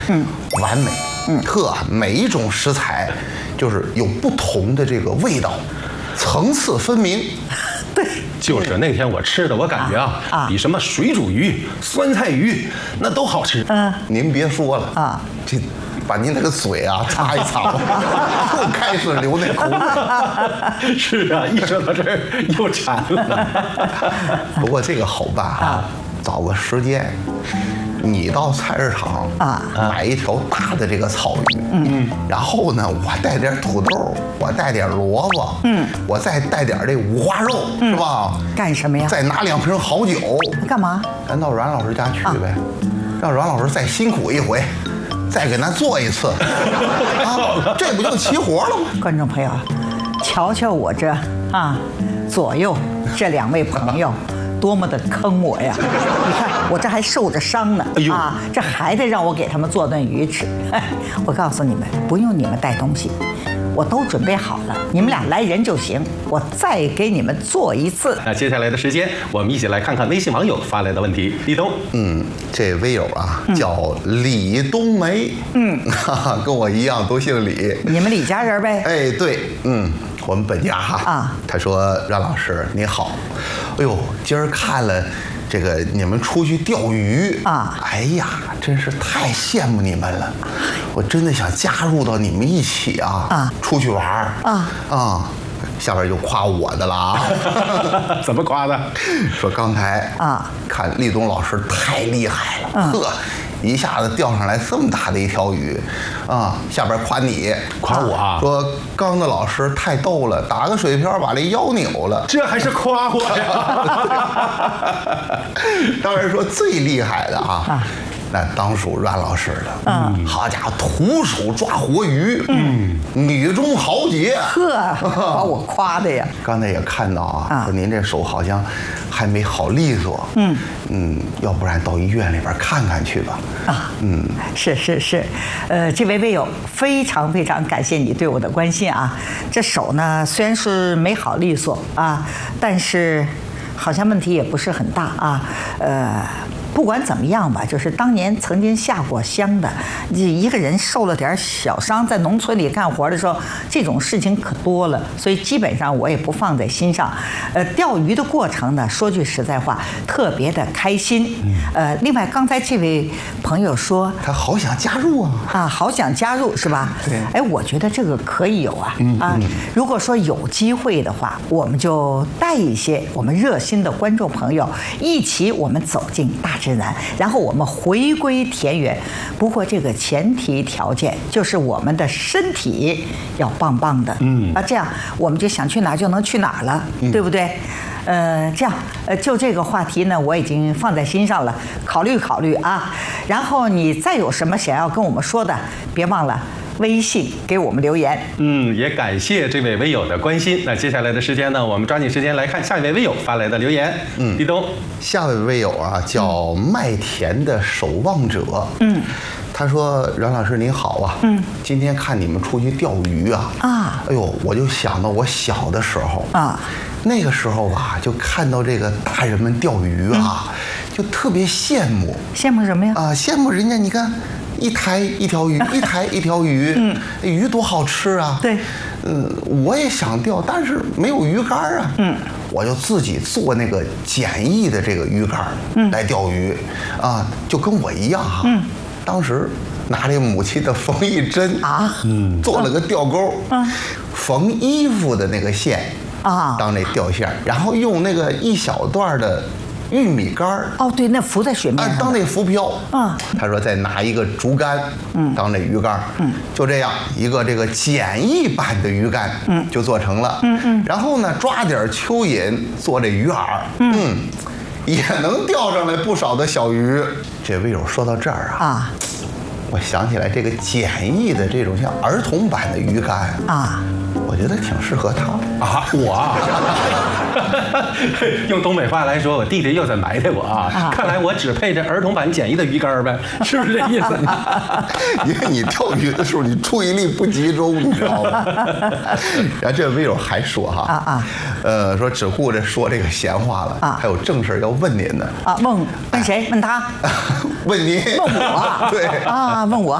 完美，每一种食材就是有不同的这个味道，层次分明。 对， 就是那天我吃的，我感觉比什么水煮鱼、酸菜鱼那都好吃。 您别说了这把您那个嘴擦一擦，又开始流那口水。 是啊，一说到这儿又馋了。 不过这个好办找个时间，你到菜市场买一条大的这个草鱼，然后呢，我带点土豆，我带点萝卜，我再带点这五花肉，是吧？ 干什么呀？ 再拿2瓶好酒。 干嘛？ 咱到阮老师家去呗，让阮老师再辛苦一回，再给咱做一次，这不就齐活了吗？ 观众朋友，瞧瞧我这左右这2位朋友。多么的坑我呀！你看我这还受着伤呢，这还得让我给他们做顿鱼吃。我告诉你们，不用你们带东西，我都准备好了，你们俩来人就行，我再给你们做一次。 那接下来的时间，我们一起来看看微信网友发来的问题。立冬， 这微友叫李冬梅，跟我一样都姓李。 你们李家人呗？ 哎，对，我们本家他说阮老师你好，哎呦，今儿看了这个你们出去钓鱼哎呀，真是太羡慕你们了，我真的想加入到你们一起出去玩下边就夸我的了怎么夸的？ 说刚才看立冬老师太厉害了，一下子钓上来这么大的一条鱼，下边夸你， 夸我说刚子老师太逗了，打个水漂把这腰扭了， 这还是夸我呀？当然说最厉害的那当属阮老师的，好家伙，徒手抓活鱼，女中豪杰， 把我夸的呀！ 刚才也看到说您这手好像还没好利索，要不然到医院里边看看去吧。 是，这位微友非常非常感谢你对我的关心这手呢虽然是没好利索但是好像问题也不是很大不管怎么样吧，就是当年曾经下过乡的一个人受了点小伤，在农村里干活的时候，这种事情可多了，所以基本上我也不放在心上。钓鱼的过程呢，说句实在话，特别的开心。另外刚才这位朋友说他好想加入好想加入是吧？ 对。 哎，我觉得这个可以有如果说有机会的话，我们就带一些我们热心的观众朋友一起，我们走进大自然，然后我们回归田园。不过这个前提条件就是我们的身体要棒棒的，这样我们就想去哪儿就能去哪儿了，对不对？这样，就这个话题呢，我已经放在心上了，考虑考虑然后你再有什么想要跟我们说的，别忘了微信给我们留言。 也感谢这位微友的关心。那接下来的时间呢，我们抓紧时间来看下一位微友发来的留言。立冬， 下位微友叫麦田的守望者。他说：“阮老师您好今天看你们出去钓鱼哎呦，我就想到我小的时候那个时候就看到这个大人们钓鱼就特别羡慕。 羡慕什么呀？ 羡慕人家，你看一抬一条鱼，一抬一条鱼，鱼多好吃对， 我也想钓，但是没有鱼竿我就自己做那个简易的这个鱼竿来钓鱼就跟我一样当时拿这母亲的缝衣针做了个钓钩，缝衣服的那个线当那钓线，然后用那个一小段的玉米杆对，那浮在水面上当那浮漂他说再拿一个竹竿当那鱼竿就这样一个这个简易版的鱼竿就做成了然后呢抓点蚯蚓做这鱼饵也能钓上来不少的小鱼。这微友说到这儿我想起来这个简易的这种像儿童版的鱼竿我我觉得挺适合他啊，我啊，用东北话来说，我弟弟又在埋汰我啊！看来我只配这儿童版简易的鱼竿呗，是不是这意思？ 因为你钓鱼的时候，你注意力不集中，你知道吗？然后这位友还说哈，说只顾着说这个闲话了，还有正事要问您呢。 问谁？问他？ 问您？ 问我？ 对啊，问我。